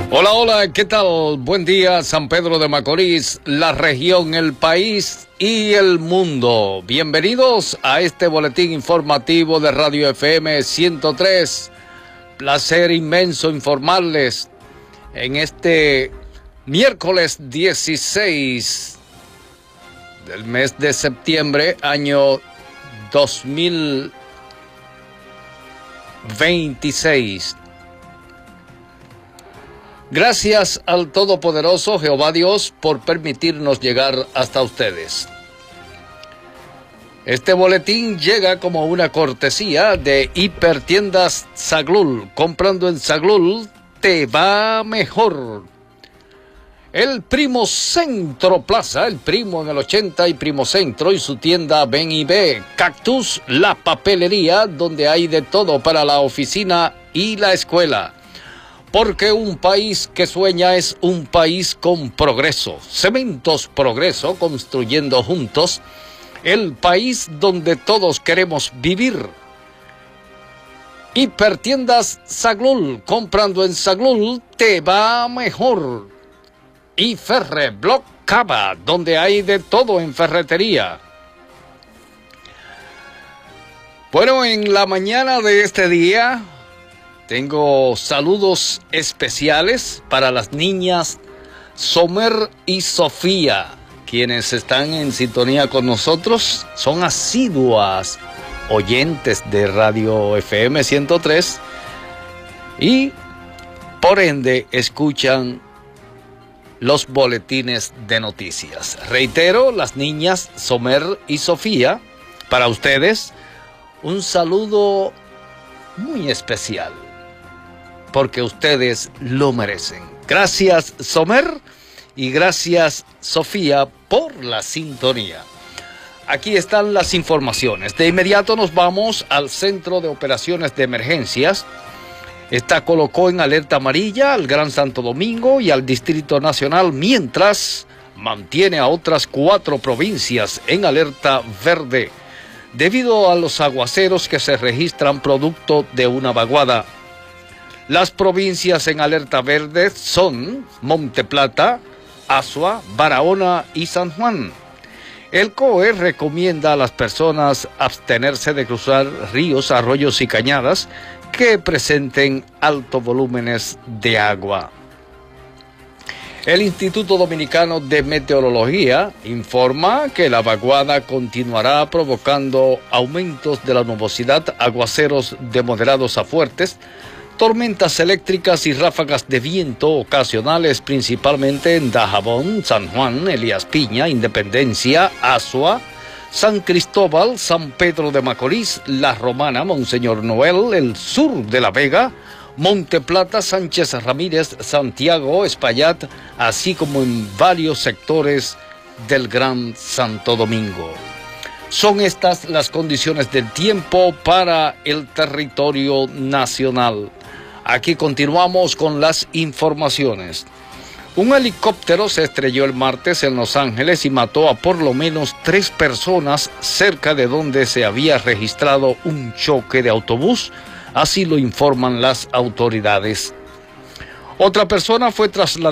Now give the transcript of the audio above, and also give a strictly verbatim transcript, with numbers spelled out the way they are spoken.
Hola, hola, ¿qué tal? Buen día, San Pedro de Macorís, la región, el país y el mundo. Bienvenidos a este boletín informativo de Radio F M ciento tres. Placer inmenso informarles en este miércoles dieciséis del mes de septiembre, año dos mil veintiséis. Gracias al Todopoderoso Jehová Dios por permitirnos llegar hasta ustedes. Este boletín llega como una cortesía de Hipertiendas Zaglul. Comprando en Zaglul te va mejor. El Primo Centro Plaza, el Primo en el ochenta y Primo Centro y su tienda Ven y Ve. Cactus, la papelería, donde hay de todo para la oficina y la escuela. Porque un país que sueña es un país con progreso. Cementos Progreso, construyendo juntos el país donde todos queremos vivir. Hipertiendas Zaglul, comprando en Zaglul te va mejor. Y Ferreblock Cava, donde hay de todo en ferretería. Bueno, en la mañana de este día tengo saludos especiales para las niñas Somer y Sofía, quienes están en sintonía con nosotros. Son asiduas oyentes de Radio F M ciento tres y por ende escuchan los boletines de noticias. Reitero, las niñas Somer y Sofía, para ustedes un saludo muy especial, porque ustedes lo merecen. Gracias, Somer, y gracias, Sofía, por la sintonía. Aquí están las informaciones. De inmediato nos vamos al Centro de Operaciones de Emergencias. Esta colocó en alerta amarilla al Gran Santo Domingo y al Distrito Nacional, mientras mantiene a otras cuatro provincias en alerta verde, debido a los aguaceros que se registran producto de una vaguada. Las provincias en alerta verde son Monte Plata, Azua, Barahona y San Juan. El C O E recomienda a las personas abstenerse de cruzar ríos, arroyos y cañadas que presenten altos volúmenes de agua. El Instituto Dominicano de Meteorología informa que la vaguada continuará provocando aumentos de la nubosidad, aguaceros de moderados a fuertes, tormentas eléctricas y ráfagas de viento ocasionales, principalmente en Dajabón, San Juan, Elías Piña, Independencia, Azua, San Cristóbal, San Pedro de Macorís, La Romana, Monseñor Noel, el sur de La Vega, Monte Plata, Sánchez Ramírez, Santiago, Espaillat, así como en varios sectores del Gran Santo Domingo. Son estas las condiciones del tiempo para el territorio nacional. Aquí continuamos con las informaciones. Un helicóptero se estrelló el martes en Los Ángeles y mató a por lo menos tres personas cerca de donde se había registrado un choque de autobús. Así lo informan las autoridades. Otra persona fue trasladada